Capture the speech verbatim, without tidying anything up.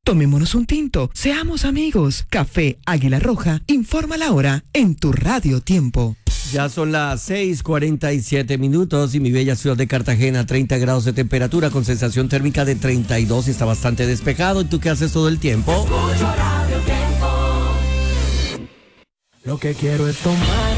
Tomémonos un tinto, seamos amigos. Café Águila Roja, informa la hora en tu Radio Tiempo. Ya son las seis cuarenta y siete minutos y mi bella ciudad de Cartagena, treinta grados de temperatura con sensación térmica de treinta y dos, está bastante despejado. ¿Y tú qué haces todo el tiempo? Escucho Radio Tiempo. Lo que quiero es tomar